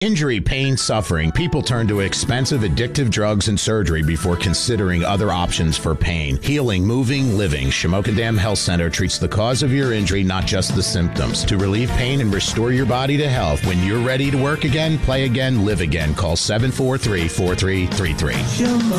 Injury, pain, suffering. People turn to expensive, addictive drugs and surgery before considering other options for pain. Healing, moving, living. Shamokin Dam Health Center treats the cause of your injury, not just the symptoms. To relieve pain and restore your body to health. When you're ready to work again, play again, live again, call 743-4333.